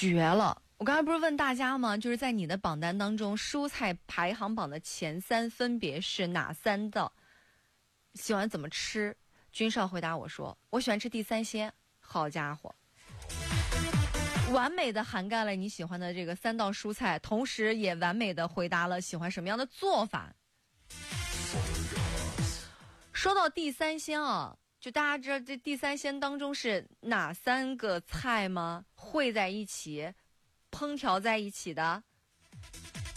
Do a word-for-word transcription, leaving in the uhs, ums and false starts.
绝了！我刚才不是问大家吗？就是在你的榜单当中，蔬菜排行榜的前三分别是哪三道？喜欢怎么吃？君少回答我说：“我喜欢吃地三鲜。”好家伙，完美的涵盖了你喜欢的这个三道蔬菜，同时也完美的回答了喜欢什么样的做法。说到地三鲜啊，就大家知道这地三鲜当中是哪三个菜吗？烩在一起，烹调在一起的。